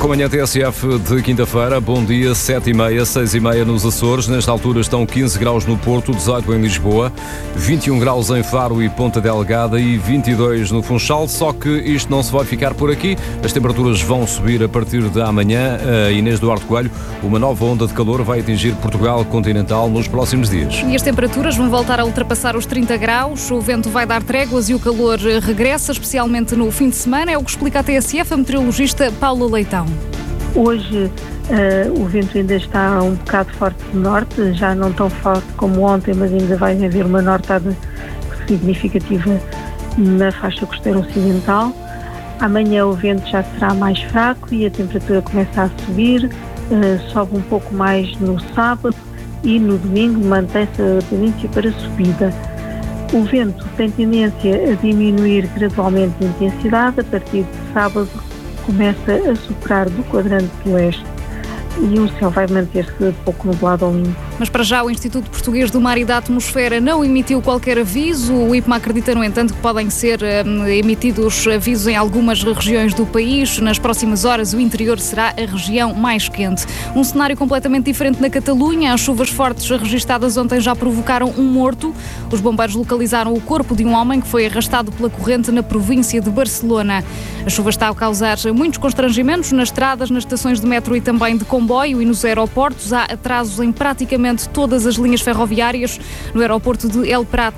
Com a manhã TSF de quinta-feira, bom dia, 7h30, 6h30 nos Açores. Nesta altura estão 15 graus no Porto, 18 em Lisboa, 21 graus em Faro e Ponta Delgada e 22 no Funchal. Só que isto não se vai ficar por aqui. As temperaturas vão subir a partir de amanhã. A Inês Duarte Coelho, uma nova onda de calor vai atingir Portugal continental nos próximos dias. E as temperaturas vão voltar a ultrapassar os 30 graus. O vento vai dar tréguas e o calor regressa, especialmente no fim de semana. É o que explica a TSF a meteorologista Paula Leitão. Hoje o vento ainda está um bocado forte do norte, já não tão forte como ontem, mas ainda vai haver uma nortada significativa na faixa costeira ocidental. Amanhã o vento já será mais fraco e a temperatura começa a subir, sobe um pouco mais no sábado e no domingo mantém-se a tendência para subida. O vento tem tendência a diminuir gradualmente de intensidade. A partir de sábado começa a soprar do quadrante do oeste e o céu vai manter-se pouco nublado ou limpo. Mas para já o Instituto Português do Mar e da Atmosfera não emitiu qualquer aviso. O IPMA acredita, no entanto, que podem ser emitidos avisos em algumas regiões do país. Nas próximas horas o interior será a região mais quente. Um cenário completamente diferente na Catalunha. As chuvas fortes registadas ontem já provocaram um morto. Os bombeiros localizaram o corpo de um homem que foi arrastado pela corrente na província de Barcelona. A chuva está a causar muitos constrangimentos nas estradas, nas estações de metro e também de comboio e nos aeroportos. Há atrasos em praticamente todas as linhas ferroviárias. No aeroporto de El Prat,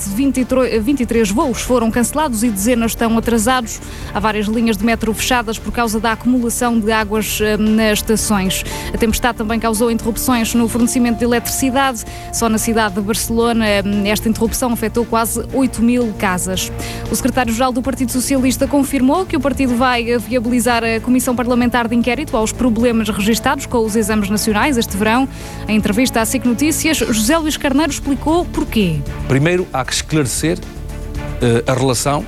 23 voos foram cancelados e dezenas estão atrasados. Há várias linhas de metro fechadas por causa da acumulação de águas nas estações. A tempestade também causou interrupções no fornecimento de eletricidade. Só na cidade de Barcelona esta interrupção afetou quase 8.000 casas. O secretário-geral do Partido Socialista confirmou que o partido vai viabilizar a Comissão Parlamentar de Inquérito aos problemas registados com os exames nacionais este verão. Em entrevista à SIC Notícias, José Luís Carneiro explicou porquê. Primeiro, há que esclarecer a relação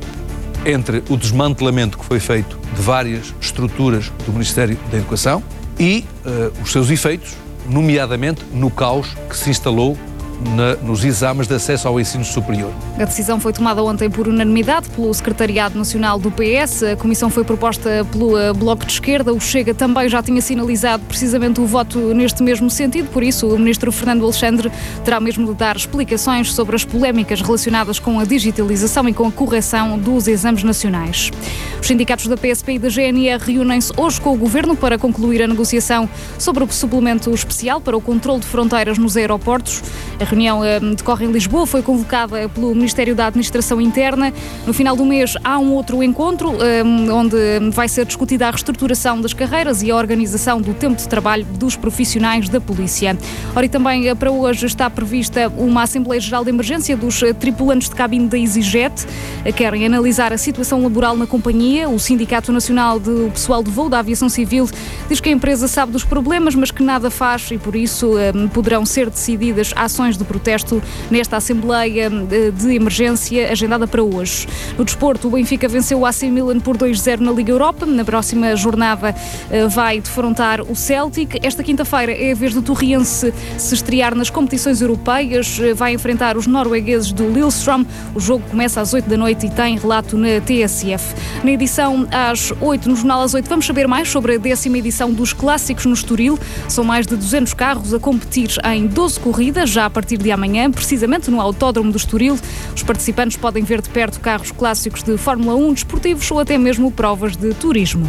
entre o desmantelamento que foi feito de várias estruturas do Ministério da Educação e os seus efeitos, nomeadamente no caos que se instalou nos exames de acesso ao ensino superior. A decisão foi tomada ontem por unanimidade pelo Secretariado Nacional do PS. A comissão foi proposta pelo Bloco de Esquerda. O Chega também já tinha sinalizado precisamente o voto neste mesmo sentido. Por isso, o ministro Fernando Alexandre terá mesmo de dar explicações sobre as polémicas relacionadas com a digitalização e com a correção dos exames nacionais. Os sindicatos da PSP e da GNR reúnem-se hoje com o Governo para concluir a negociação sobre o suplemento especial para o controle de fronteiras nos aeroportos. A reunião decorre em Lisboa, foi convocada pelo Ministério da Administração Interna. No final do mês há um outro encontro onde vai ser discutida a reestruturação das carreiras e a organização do tempo de trabalho dos profissionais da polícia. Ora, e também para hoje está prevista uma Assembleia Geral de Emergência dos tripulantes de cabine da EasyJet. Querem analisar a situação laboral na companhia. O Sindicato Nacional do Pessoal de Voo da Aviação Civil diz que a empresa sabe dos problemas, mas que nada faz e por isso poderão ser decididas ações de protesto nesta Assembleia de Emergência agendada para hoje. No desporto, o Benfica venceu o AC Milan por 2-0 na Liga Europa. Na próxima jornada vai defrontar o Celtic. Esta quinta-feira é a vez do Torriense se estrear nas competições europeias. Vai enfrentar os noruegueses do Lillestrøm. O jogo começa às 8 da noite e tem relato na TSF. Na edição às 8, no Jornal às 8, vamos saber mais sobre a 10ª edição dos Clássicos no Estoril. São mais de 200 carros a competir em 12 corridas, já a partir de amanhã, precisamente no Autódromo do Estoril. Os participantes podem ver de perto carros clássicos de Fórmula 1, desportivos ou até mesmo provas de turismo.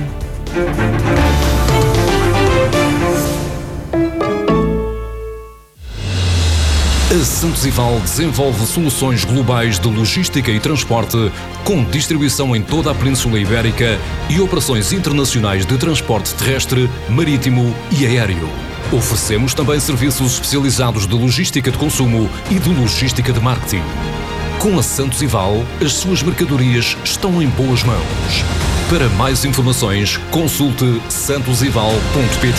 A Santos Ival desenvolve soluções globais de logística e transporte, com distribuição em toda a Península Ibérica e operações internacionais de transporte terrestre, marítimo e aéreo. Oferecemos também serviços especializados de logística de consumo e de logística de marketing. Com a Santos Ival, as suas mercadorias estão em boas mãos. Para mais informações, consulte santosival.pt.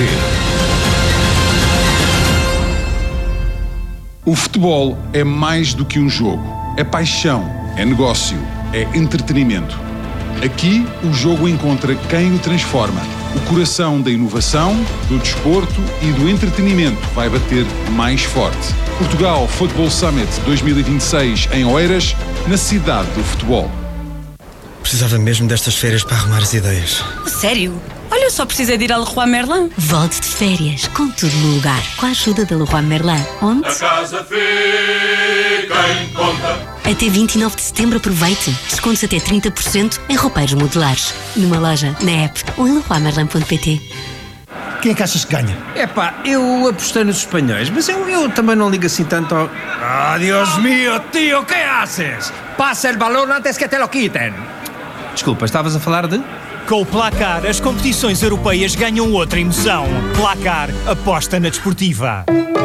O futebol é mais do que um jogo. É paixão, é negócio, é entretenimento. Aqui, o jogo encontra quem o transforma. O coração da inovação, do desporto e do entretenimento vai bater mais forte. Portugal Football Summit 2026 em Oeiras, na cidade do futebol. Precisava mesmo destas férias para arrumar as ideias. Sério? Olha, eu só precisei de ir ao Leroy Merlin. Volte de férias, com tudo no lugar, com a ajuda da Leroy Merlin. Onde? A casa fica em conta. Até 29 de setembro aproveite. Descontos até 30% em roupeiros modulares. Numa loja, na app ou em leroymerlin.pt. Quem é que achas que ganha? Eu apostei nos espanhóis, mas eu também não ligo assim tanto ao... Ah, Dios mío, tío, ¿qué haces? Pasa el balón antes que te lo quiten. Desculpa, estavas a falar de... Com o Placar, as competições europeias ganham outra emoção. Placar, aposta na desportiva.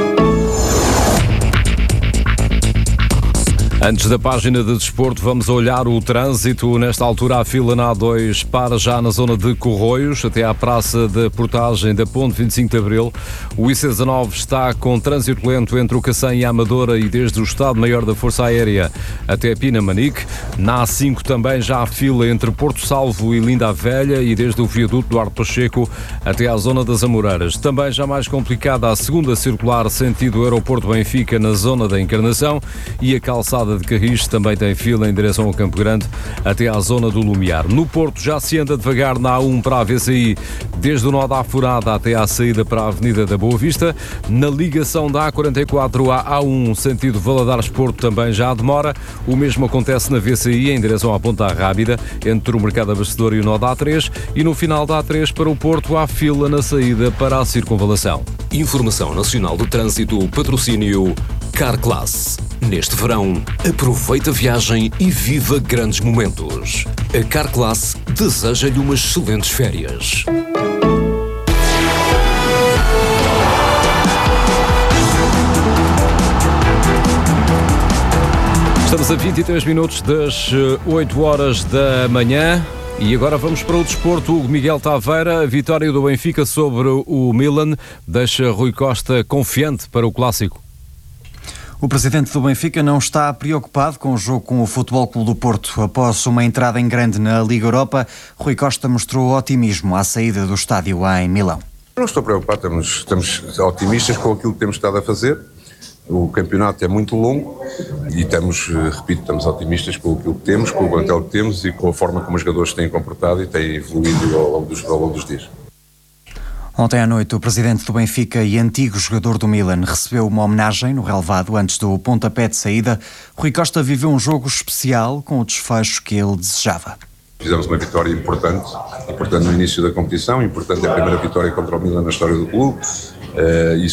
Antes da página de desporto, vamos olhar o trânsito. Nesta altura, a fila na A2 para já na zona de Corroios, até à praça da portagem da Ponte 25 de Abril. O IC19 está com trânsito lento entre o Cacém e a Amadora e desde o Estado-Maior da Força Aérea até Pinamanique. Na A5 também já há fila entre Porto Salvo e Linda a Velha e desde o viaduto Duarte Pacheco até à zona das Amoreiras. Também já mais complicada a segunda circular sentido Aeroporto Benfica na zona da Encarnação e a calçada de Carris também tem fila em direção ao Campo Grande até à zona do Lumiar. No Porto já se anda devagar na A1 para a VCI, desde o nó da Afurada até à saída para a Avenida da Boa Vista. Na ligação da A44 à A1 sentido Valadares-Porto também já há demora. O mesmo acontece na VCI em direção à Ponta Rábida, entre o Mercado Abastecedor e o nó da A3, e no final da A3 para o Porto há fila na saída para a Circunvalação. Informação Nacional do Trânsito, patrocínio Carclass. Neste verão, aproveita a viagem e viva grandes momentos. A Carclass deseja-lhe umas excelentes férias. Estamos a 23 minutos das 8 horas da manhã. E agora vamos para o desporto. Hugo Miguel Taveira, a vitória do Benfica sobre o Milan deixa Rui Costa confiante para o clássico. O presidente do Benfica não está preocupado com o jogo com o Futebol Clube do Porto. Após uma entrada em grande na Liga Europa, Rui Costa mostrou otimismo à saída do estádio em Milão. Não estou preocupado, estamos otimistas com aquilo que temos estado a fazer. O campeonato é muito longo e estamos otimistas com aquilo que temos, com o plantel que temos e com a forma como os jogadores têm comportado e têm evoluído ao longo dos dias. Ontem à noite, o presidente do Benfica e antigo jogador do Milan recebeu uma homenagem no relvado antes do pontapé de saída. Rui Costa viveu um jogo especial com o desfecho que ele desejava. Fizemos uma vitória importante no início da competição, importante a primeira vitória contra o Milan na história do clube e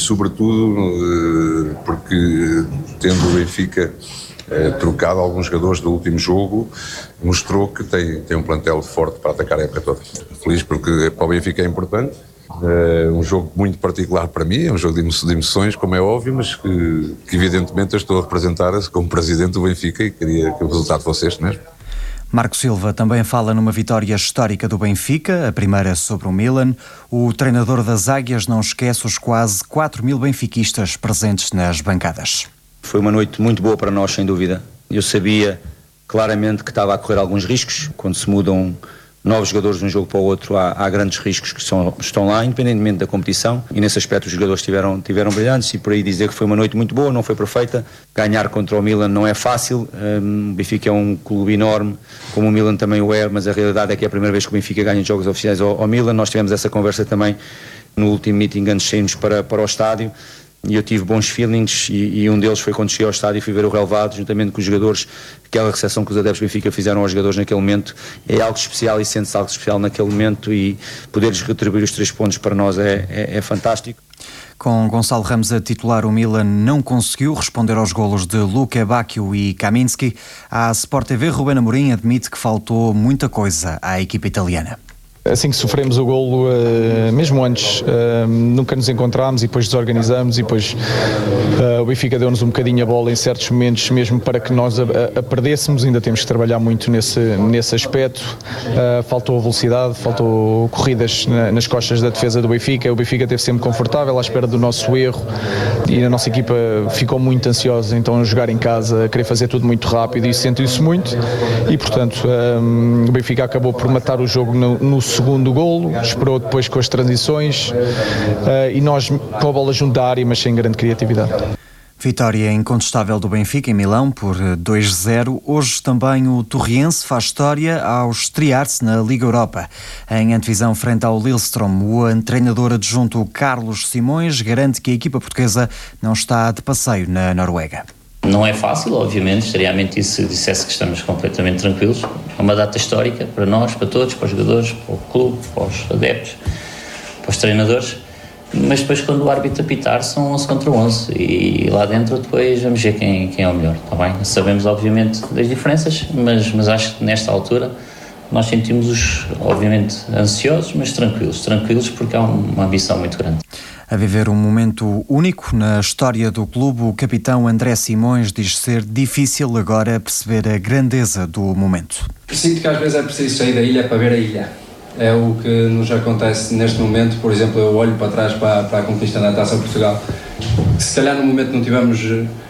sobretudo porque tendo o Benfica trocado alguns jogadores do último jogo, mostrou que tem um plantel forte para atacar a época toda. Feliz porque para o Benfica é importante. Um jogo muito particular para mim, é um jogo de emoções, como é óbvio, mas que evidentemente eu estou a representar como presidente do Benfica e queria que o resultado fosse este mesmo. Marco Silva também fala numa vitória histórica do Benfica, a primeira sobre o Milan. O treinador das Águias não esquece os quase 4.000 benfiquistas presentes nas bancadas. Foi uma noite muito boa para nós, sem dúvida. Eu sabia claramente que estava a correr alguns riscos. Quando se mudam novos jogadores de um jogo para o outro, há grandes riscos que estão lá, independentemente da competição, e nesse aspecto os jogadores tiveram brilhantes, e por aí dizer que foi uma noite muito boa, não foi perfeita. Ganhar contra o Milan não é fácil, o Benfica é um clube enorme, como o Milan também o é, mas a realidade é que é a primeira vez que o Benfica ganha jogos oficiais ao Milan. Nós tivemos essa conversa também no último meeting antes de sairmos para o estádio, e eu tive bons feelings, e um deles foi quando cheguei ao estádio e fui ver o relevado, juntamente com os jogadores. Aquela recepção que os adeptos do Benfica fizeram aos jogadores naquele momento é algo especial, e sente-se algo especial naquele momento, e poder-lhes retribuir os 3 pontos para nós é fantástico. Com Gonçalo Ramos a titular, o Milan não conseguiu responder aos golos de Luka Bacchio e Kaminski. À Sport TV, Ruben Amorim admite que faltou muita coisa à equipa italiana. Assim que sofremos o golo, mesmo antes, nunca nos encontrámos e depois desorganizamos, e depois o Benfica deu-nos um bocadinho a bola em certos momentos, mesmo para que nós a perdêssemos. Ainda temos que trabalhar muito nesse aspecto. Faltou velocidade, faltou corridas nas costas da defesa do Benfica. O Benfica esteve sempre confortável à espera do nosso erro, e a nossa equipa ficou muito ansiosa, então a jogar em casa, a querer fazer tudo muito rápido, e sentiu-se muito, e portanto o Benfica acabou por matar o jogo no segundo golo, esperou depois com as transições, e nós com a bola junto da área, mas sem grande criatividade. Vitória incontestável do Benfica em Milão por 2-0. Hoje também o Torriense faz história ao estrear-se na Liga Europa. Em antevisão frente ao Lillestrøm, o treinador adjunto Carlos Simões garante que a equipa portuguesa não está de passeio na Noruega. Não é fácil, obviamente, estaria a mentir se dissesse que estamos completamente tranquilos. É uma data histórica para nós, para todos, para os jogadores, para o clube, para os adeptos, para os treinadores. Mas depois, quando o árbitro apitar, são 11 contra 11 e lá dentro depois vamos ver quem é o melhor, está bem? Sabemos obviamente das diferenças, mas acho que nesta altura nós sentimos-os obviamente ansiosos, mas tranquilos porque há uma ambição muito grande. A viver um momento único na história do clube, o capitão André Simões diz ser difícil agora perceber a grandeza do momento. Sinto que às vezes é preciso sair da ilha para ver a ilha. É o que nos acontece neste momento. Por exemplo, eu olho para trás para a conquista da Taça de Portugal. Se calhar no momento não tivemos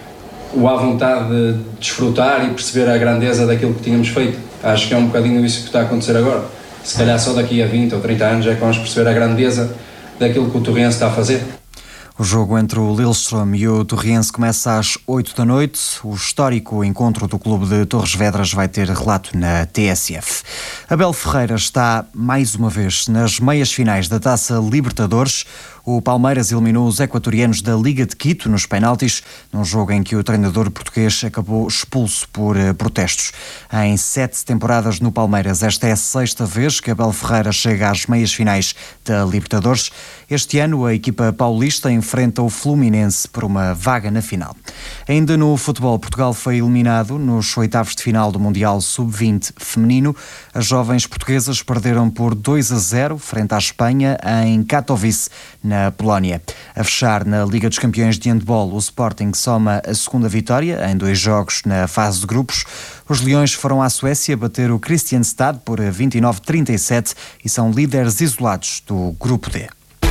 a vontade de desfrutar e perceber a grandeza daquilo que tínhamos feito. Acho que é um bocadinho isso que está a acontecer agora. Se calhar só daqui a 20 ou 30 anos é que vamos perceber a grandeza daquilo que o Torriense está a fazer. O jogo entre o Lillestrøm e o Torriense começa às 8 da noite. O histórico encontro do clube de Torres Vedras vai ter relato na TSF. Abel Ferreira está mais uma vez nas meias finais da Taça Libertadores. O Palmeiras eliminou os equatorianos da Liga de Quito nos penaltis, num jogo em que o treinador português acabou expulso por protestos. Em 7 temporadas no Palmeiras, esta é a 6ª vez que Abel Ferreira chega às meias finais da Libertadores. Este ano, a equipa paulista enfrenta o Fluminense por uma vaga na final. Ainda no futebol, Portugal foi eliminado nos oitavos de final do Mundial Sub-20 feminino. As jovens portuguesas perderam por 2-0 frente à Espanha em Katowice, na Polónia. A fechar na Liga dos Campeões de Handball, o Sporting soma a 2ª vitória em 2 jogos na fase de grupos. Os Leões foram à Suécia bater o Kristianstad por 29-37 e são líderes isolados do Grupo D.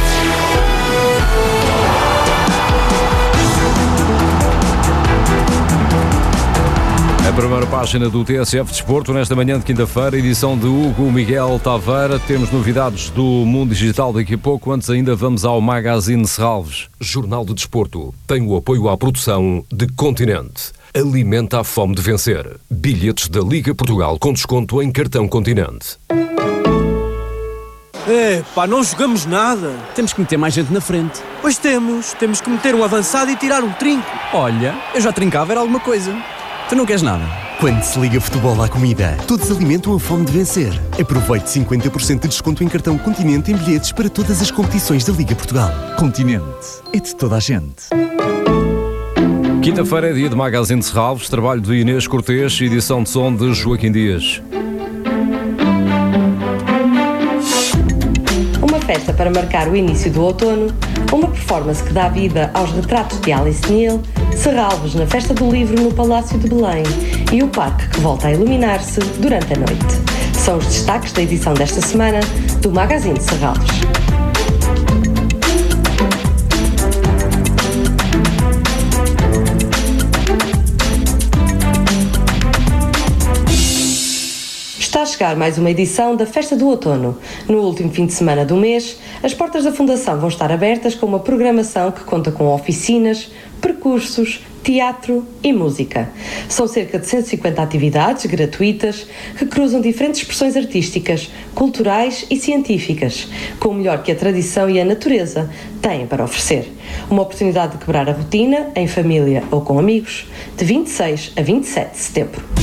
A primeira página do TSF Desporto, nesta manhã de quinta-feira, edição de Hugo Miguel Taveira. Temos novidades do mundo digital daqui a pouco. Antes ainda vamos ao Magazine Serralves. Jornal de Desporto tem o apoio à produção de Continente. Alimenta a fome de vencer. Bilhetes da Liga Portugal com desconto em cartão Continente. Não jogamos nada. Temos que meter mais gente na frente. Pois temos que meter um avançado e tirar um trinco. Olha, eu já trincava, era alguma coisa. Tu não queres nada? Quando se liga futebol à comida, todos alimentam a fome de vencer. Aproveite 50% de desconto em cartão Continente em bilhetes para todas as competições da Liga Portugal. Continente, é de toda a gente. Quinta-feira é dia de Magazine Serralves, trabalho de Inês Cortês, edição de som de Joaquim Dias. Uma festa para marcar o início do outono, uma performance que dá vida aos retratos de Alice Neal, Serralves na Festa do Livro no Palácio de Belém e o parque que volta a iluminar-se durante a noite. São os destaques da edição desta semana do Magazine Serralves. Está a chegar mais uma edição da Festa do Outono. No último fim de semana do mês, as portas da Fundação vão estar abertas com uma programação que conta com oficinas, percursos, teatro e música. São cerca de 150 atividades gratuitas que cruzam diferentes expressões artísticas, culturais e científicas, com o melhor que a tradição e a natureza têm para oferecer. Uma oportunidade de quebrar a rotina, em família ou com amigos, de 26 a 27 de setembro.